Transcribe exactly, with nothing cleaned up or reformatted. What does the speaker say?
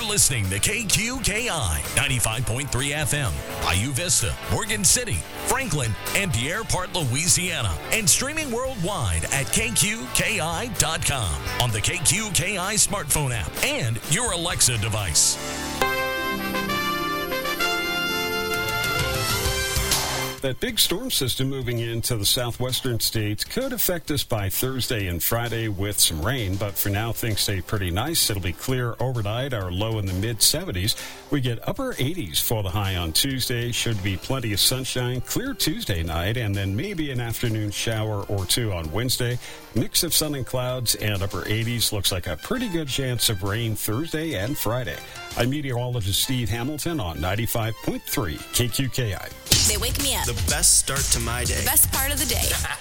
listening to K Q K I ninety-five point three F M, Bayou Vista, Morgan City, Franklin, and Pierre Part, Louisiana, and streaming worldwide at K Q K I dot com on the K Q K I smartphone app and your Alexa device. That big storm system moving into the southwestern states could affect us by Thursday and Friday with some rain, but for now things stay pretty nice. It'll be clear overnight, our low in the mid seventies. We get upper eighties for the high on Tuesday. Should be plenty of sunshine, clear Tuesday night, and then maybe an afternoon shower or two on Wednesday. Mix of sun and clouds and upper eighties. Looks like a pretty good chance of rain Thursday and Friday. I'm meteorologist Steve Hamilton on ninety-five point three K Q K I. They wake me up. The best start to my day. The best part of the day.